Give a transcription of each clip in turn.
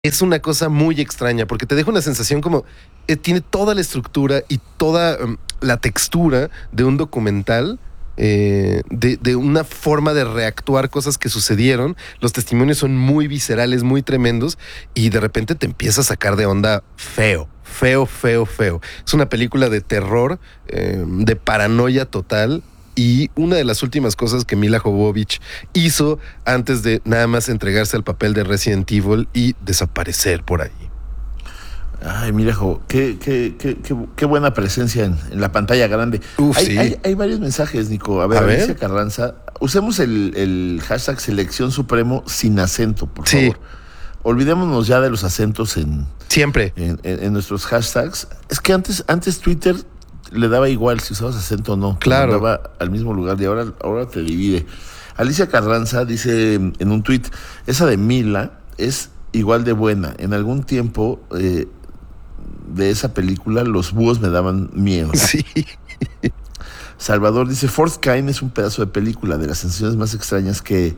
es una cosa muy extraña porque te deja una sensación como tiene toda la estructura y toda la textura de un documental, de una forma de reactuar cosas que sucedieron. Los testimonios son muy viscerales, muy tremendos, y de repente te empieza a sacar de onda feo. Feo, feo, feo. Es una película de terror, de paranoia total. Y una de las últimas cosas que Mila Jovovich hizo antes de nada más entregarse al papel de Resident Evil y desaparecer por ahí. Ay, mira, qué buena presencia en la pantalla grande. Sí. Hay varios mensajes, Nico. A ver, Alicia Carranza. Usemos el hashtag Selección Supremo sin acento, por favor. Olvidémonos ya de los acentos siempre en nuestros hashtags. Es que antes Twitter le daba igual si usabas acento o no. Claro. Daba al mismo lugar y ahora te divide. Alicia Carranza dice en un tuit, esa de Mila es igual de buena. En algún tiempo de esa película los búhos me daban miedo. Sí. Salvador dice, Fourth Kind es un pedazo de película, de las sensaciones más extrañas que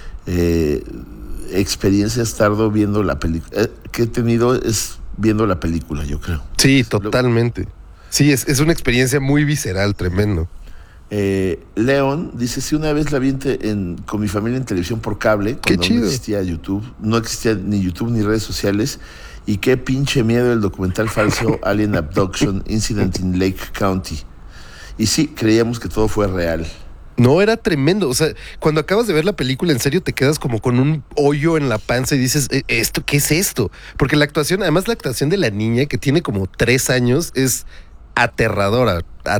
experiencias tardo viendo la película, que he tenido es viendo la película, yo creo. Sí, totalmente. Sí, es una experiencia muy visceral, tremendo. León dice, sí, una vez la vi con mi familia en televisión por cable, cuando no existía YouTube, no existía ni YouTube ni redes sociales, y qué pinche miedo el documental falso Alien Abduction Incident in Lake County. Y sí, creíamos que todo fue real. No, era tremendo. O sea, cuando acabas de ver la película, en serio te quedas como con un hoyo en la panza y dices, ¿esto qué es esto? Porque la actuación, además la actuación de la niña, que tiene como 3 años, es aterradora.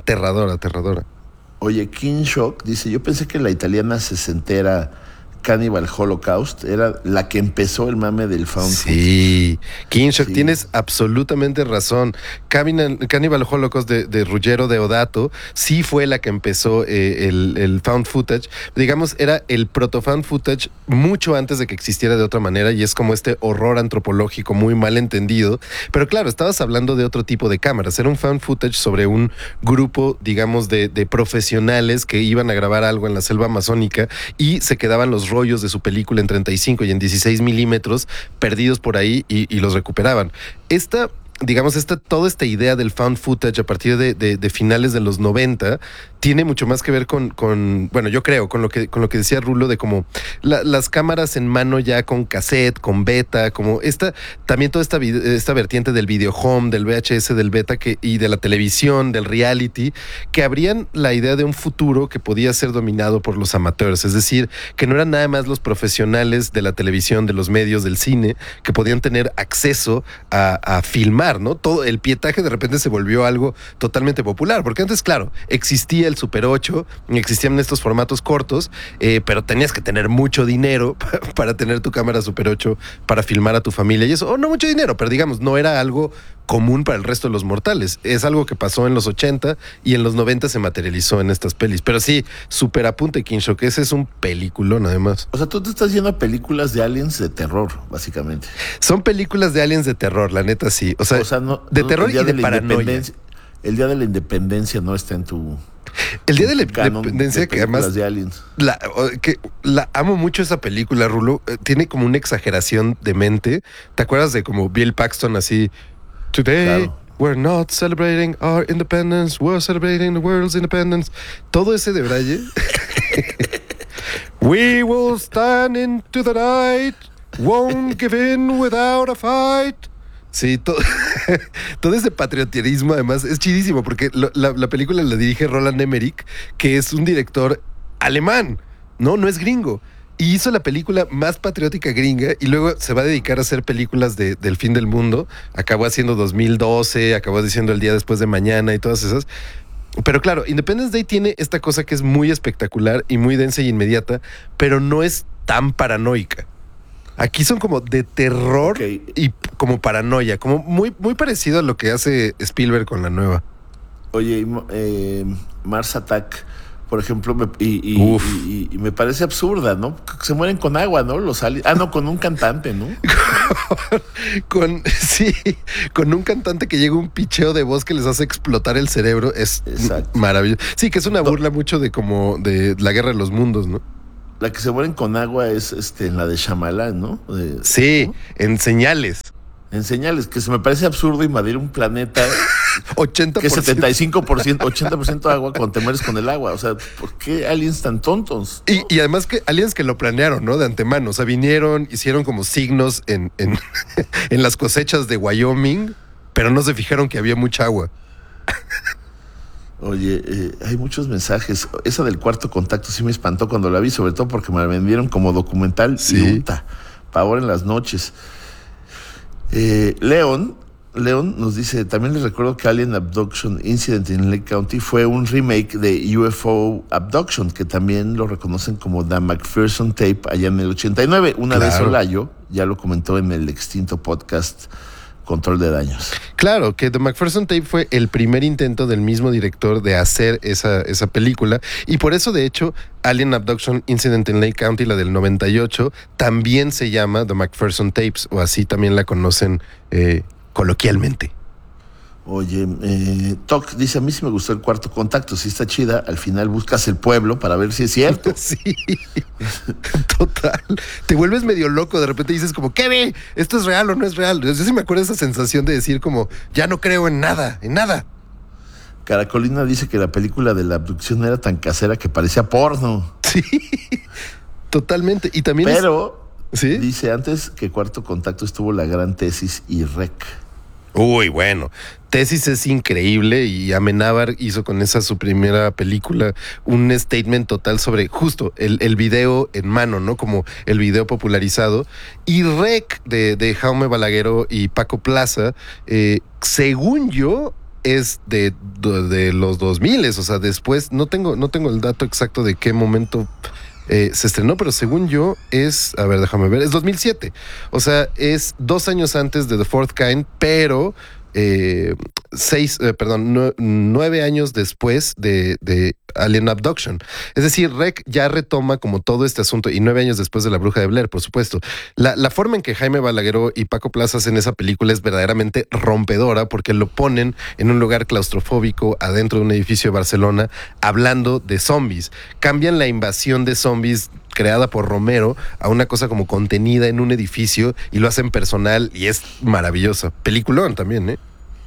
Oye, King Shock dice, yo pensé que la italiana sesentera Cannibal Holocaust era la que empezó el mame del found footage. Sí, King Shock, sí. Tienes absolutamente razón. Cannibal Holocaust de Ruggero Deodato sí fue la que empezó el found footage. Digamos, era el proto found footage mucho antes de que existiera de otra manera, y es como este horror antropológico muy mal entendido. Pero claro, estabas hablando de otro tipo de cámaras. Era un found footage sobre un grupo, digamos, de profesionales que iban a grabar algo en la selva amazónica y se quedaban los rollos de su película en 35 y en 16 milímetros perdidos por ahí y los recuperaban. Toda esta idea del found footage a partir de finales de los 90 tiene mucho más que ver con bueno, yo creo, con lo que decía Rulo, de como las cámaras en mano ya con cassette, con beta, como también toda esta vertiente del video home, del VHS, del beta y de la televisión, del reality, que abrían la idea de un futuro que podía ser dominado por los amateurs, es decir, que no eran nada más los profesionales de la televisión, de los medios, del cine, que podían tener acceso a filmar, ¿no? Todo el pietaje de repente se volvió algo totalmente popular, porque antes, claro, existía el Super 8, existían estos formatos cortos, pero tenías que tener mucho dinero para tener tu cámara Super 8 para filmar a tu familia y eso, o no mucho dinero, pero digamos, no era algo común para el resto de los mortales. Es algo que pasó en los 80 y en los 90 se materializó en estas pelis. Pero sí, súper apunte, King Shock, ese es un peliculón además. O sea, tú te estás yendo a películas de aliens de terror, básicamente. Son películas de aliens de terror, la neta sí. O sea de terror y de paranoia. El Día de la Independencia no está en tu... El Día de la Independencia, que además de aliens. La amo mucho esa película, Rulo. Tiene como una exageración de mente. ¿Te acuerdas de como Bill Paxton así? Today, claro. We're not celebrating our independence, we're celebrating the world's independence. Todo ese de Braille. We will stand into the night, won't give in without a fight. Sí, todo ese patriotismo además es chidísimo porque la película la dirige Roland Emmerich, que es un director alemán, no es gringo. Y hizo la película más patriótica gringa y luego se va a dedicar a hacer películas del fin del mundo. Acabó haciendo 2012, acabó haciendo El Día Después de Mañana y todas esas. Pero claro, Independence Day tiene esta cosa que es muy espectacular y muy densa y inmediata, pero no es tan paranoica. Aquí son como de terror y como paranoia, como muy, muy parecido a lo que hace Spielberg con la nueva. Oye, Mars Attack, por ejemplo, y me parece absurda, ¿no? Se mueren con agua, ¿no? Los aliens. No, con un cantante, ¿no? con un cantante que llega un picheo de voz que les hace explotar el cerebro. Es maravilloso. Sí, que es una burla mucho de como de la guerra de los mundos, ¿no? La que se mueren con agua es en la de Shyamalan, ¿no? Sí, ¿no? en Señales. En Señales, que se me parece absurdo invadir un planeta 80%. que es 75%, 80% agua cuando te mueres con el agua. O sea, ¿por qué aliens tan tontos? Y además que aliens que lo planearon, ¿no? De antemano. O sea, vinieron, hicieron como signos en en las cosechas de Wyoming, pero no se fijaron que había mucha agua. Oye, hay muchos mensajes. Esa del Cuarto Contacto sí me espantó cuando la vi, sobre todo porque me la vendieron como documental. Sí. Y pavor en las noches. León nos dice, también les recuerdo que Alien Abduction Incident in Lake County fue un remake de UFO Abduction, que también lo reconocen como The McPherson Tape allá en el 89. Una vez Olayo ya lo comentó en el extinto podcast Control de Daños. Claro, que The McPherson Tape fue el primer intento del mismo director de hacer esa película, y por eso, de hecho, Alien Abduction Incident in Lake County, la del 98, también se llama The McPherson Tapes, o así también la conocen coloquialmente. Oye, Toc dice, a mí sí me gustó el Cuarto Contacto, sí está chida, al final buscas el pueblo para ver si es cierto. Sí, total. Te vuelves medio loco, de repente dices como, ¿qué ve? ¿Esto es real o no es real? Yo sí me acuerdo de esa sensación de decir como, ya no creo en nada, en nada. Caracolina dice que la película de la abducción era tan casera que parecía porno. Sí, totalmente. Y también Pero, ¿sí? Dice antes que Cuarto Contacto estuvo la gran Tesis y Rec. Uy, bueno, Tesis es increíble y Amenábar hizo con esa su primera película un statement total sobre justo el video en mano, ¿no? Como el video popularizado. Y Rec de Jaume Balagueró y Paco Plaza, según yo, es de los 2000, o sea, después, no tengo el dato exacto de qué momento se estrenó, pero según yo es, a ver, déjame ver, es 2007. O sea, es 2 años antes de The Fourth Kind, pero 9 años después de Alien Abduction. Es decir, Rec ya retoma como todo este asunto, y 9 años después de La Bruja de Blair, por supuesto. La forma en que Jaime Balagueró y Paco Plaza hacen esa película es verdaderamente rompedora, porque lo ponen en un lugar claustrofóbico adentro de un edificio de Barcelona hablando de zombies. Cambian la invasión de zombies creada por Romero a una cosa como contenida en un edificio y lo hacen personal y es maravillosa. Peliculón también, ¿eh?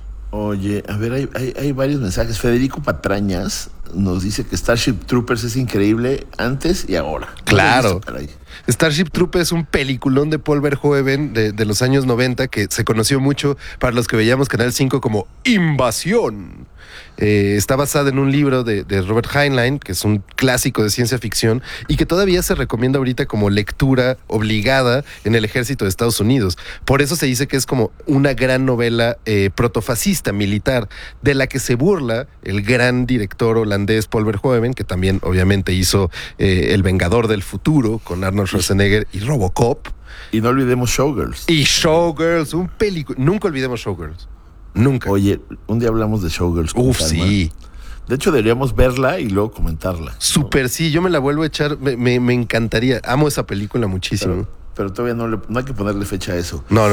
Oye, a ver, hay varios mensajes. Federico Patrañas nos dice que Starship Troopers es increíble antes y ahora. Claro. Starship Troopers es un peliculón de Paul Verhoeven de los años 90 que se conoció mucho para los que veíamos Canal 5 como Invasión. Está basada en un libro de Robert Heinlein, que es un clásico de ciencia ficción y que todavía se recomienda ahorita como lectura obligada en el ejército de Estados Unidos. Por eso se dice que es como una gran novela protofascista militar, de la que se burla el gran director holandés Paul Verhoeven, que también obviamente hizo El Vengador del Futuro con Arnold Schwarzenegger y Robocop. Y no olvidemos Showgirls. Y Showgirls, un película. Nunca olvidemos Showgirls. Nunca. Oye, un día hablamos de Showgirls. Uf, sí. De hecho, deberíamos verla y luego comentarla. Súper, sí, yo me la vuelvo a echar. Me encantaría. Amo esa película muchísimo. Pero todavía no hay que ponerle fecha a eso. No.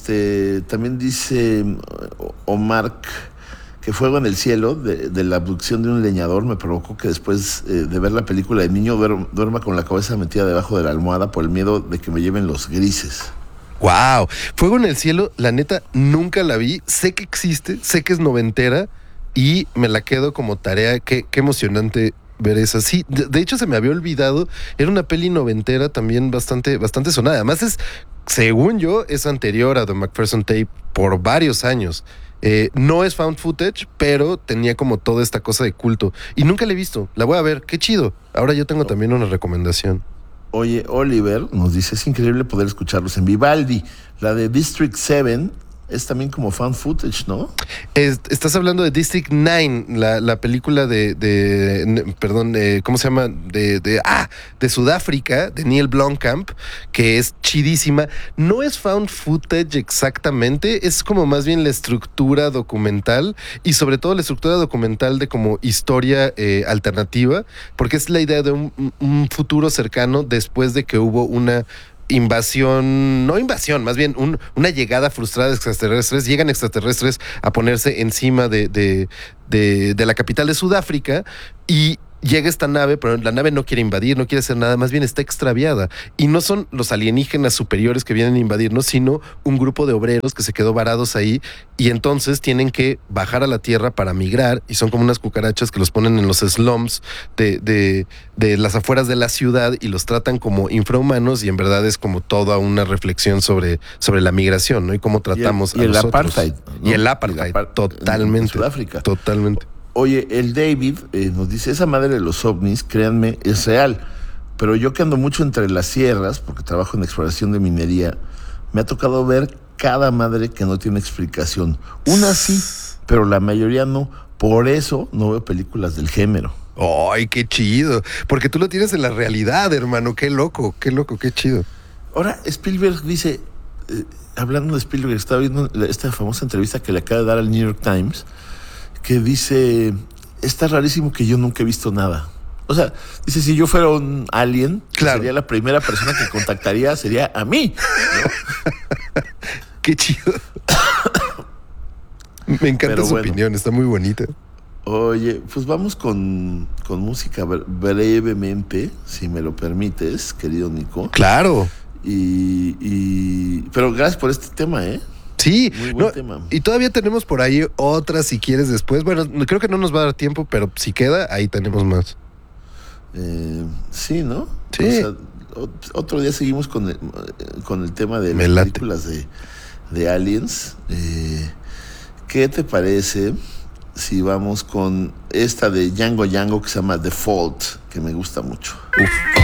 También dice Omar que Fuego en el Cielo, de la abducción de un leñador, me provocó que después de ver la película el niño duerma con la cabeza metida debajo de la almohada por el miedo de que me lleven los grises. Wow, Fuego en el Cielo, la neta, nunca la vi. Sé que existe, sé que es noventera y me la quedo como tarea. Qué emocionante ver esa. Sí, de hecho se me había olvidado. Era una peli noventera también bastante sonada. Además según yo, es anterior a The McPherson Tape por varios años. No es found footage, pero tenía como toda esta cosa de culto. Y nunca la he visto. La voy a ver, qué chido. Ahora yo tengo también una recomendación. Oye, Oliver nos dice, es increíble poder escucharlos en Vivaldi. La de District 7 es también como found footage, ¿no? Estás hablando de District 9, la película ¿cómo se llama? De Sudáfrica, de Neil Blomkamp, que es chidísima. No es found footage exactamente, es como más bien la estructura documental y sobre todo la estructura documental de como historia alternativa, porque es la idea de un futuro cercano después de que hubo una más bien una llegada frustrada de extraterrestres. Llegan extraterrestres a ponerse encima de la capital de Sudáfrica y llega esta nave, pero la nave no quiere invadir, no quiere hacer nada, más bien está extraviada. Y no son los alienígenas superiores que vienen a invadirnos, sino un grupo de obreros que se quedó varados ahí y entonces tienen que bajar a la Tierra para migrar y son como unas cucarachas que los ponen en los slums de las afueras de la ciudad y los tratan como infrahumanos y en verdad es como toda una reflexión sobre la migración, ¿no? Y cómo tratamos a los otros. Apartheid, ¿no? Y el apartheid, totalmente. En Sudáfrica. Totalmente. Oye, el David nos dice, esa madre de los ovnis, créanme, es real. Pero yo que ando mucho entre las sierras, porque trabajo en exploración de minería, me ha tocado ver cada madre que no tiene explicación. Una sí, pero la mayoría no. Por eso no veo películas del género. ¡Ay, qué chido! Porque tú lo tienes en la realidad, hermano. Qué loco, qué chido. Ahora, Spielberg dice, hablando de Spielberg, estaba viendo esta famosa entrevista que le acaba de dar al New York Times, que dice, está rarísimo que yo nunca he visto nada. O sea, dice, si yo fuera un alien, claro, sería la primera persona que contactaría, sería a mí, ¿no? Qué chido. Me encanta su opinión, está muy bonita. Oye, pues vamos con música brevemente, si me lo permites, querido Nico. Claro. Pero gracias por este tema, ¿eh? Sí, muy buen tema. Y todavía tenemos por ahí otras si quieres después. Bueno, creo que no nos va a dar tiempo, pero si queda, ahí tenemos más. Sí, ¿no? Sí. O sea, otro día seguimos con el tema de las películas de aliens. ¿Qué te parece si vamos con esta de Django que se llama The Fault, que me gusta mucho? Uf.